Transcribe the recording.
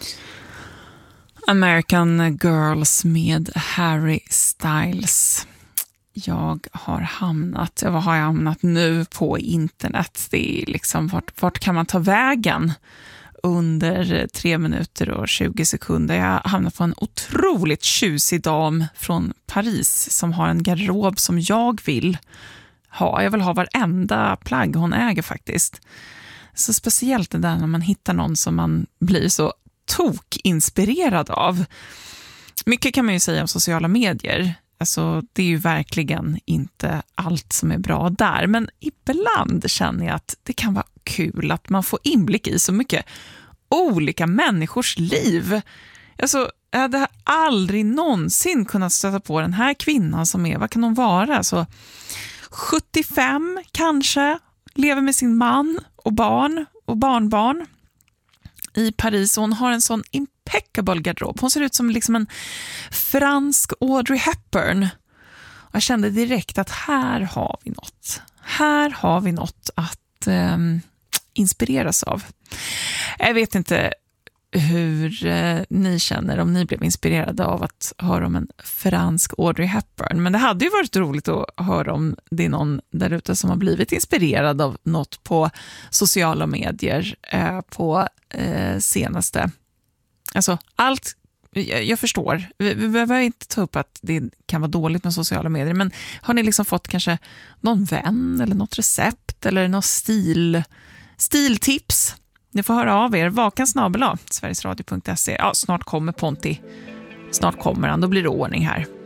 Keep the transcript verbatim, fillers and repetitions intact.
American Girls med Harry Styles. Jag har hamnat, vad har jag hamnat nu på internet? Det är liksom, vart, vart kan man ta vägen under tre minuter och tjugo sekunder? Jag har hamnat på en otroligt tjusig dam från Paris som har en garderob som jag vill ha. Jag vill ha varenda plagg hon äger faktiskt. Så speciellt det där när man hittar någon som man blir så tok-inspirerad av. Mycket kan man ju säga om sociala medier. Alltså, det är ju verkligen inte allt som är bra där. Men ibland känner jag att det kan vara kul att man får inblick i så mycket olika människors liv. Alltså, jag hade aldrig någonsin kunnat stöta på den här kvinnan som är, vad kan hon vara? Alltså, sjuttiofem kanske, lever med sin man och barn och barnbarn i Paris. Hon har en sån impeccable garderob. Hon ser ut som liksom en fransk Audrey Hepburn. Och jag kände direkt att här har vi något. Här har vi något att eh, inspireras av. Jag vet inte hur eh, ni känner, om ni blev inspirerade av att höra om en fransk Audrey Hepburn. Men det hade ju varit roligt att höra om det är någon där ute som har blivit inspirerad av något på sociala medier eh, på eh, senaste. Alltså allt, jag, jag förstår. Vi, vi behöver inte ta upp att det kan vara dåligt med sociala medier, men har ni liksom fått kanske någon vän eller något recept eller någon stil, stiltips? Ni får höra av er. Vakan snabel-a sverigesradio punkt se. Ja, snart kommer Ponti. Snart kommer han. Då blir det ordning här.